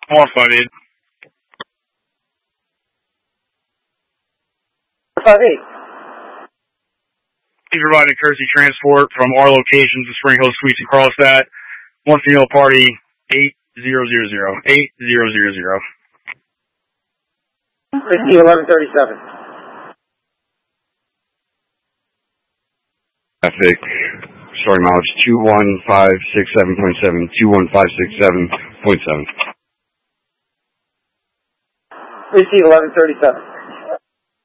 Off 58. 58. He's providing courtesy transport from our locations to Spring Hill Suites in Carlstadt. One female party, 8000. 8000. Whiskey 1137. Traffic, starting mileage 21567.7, 21567.7. Whiskey 1137.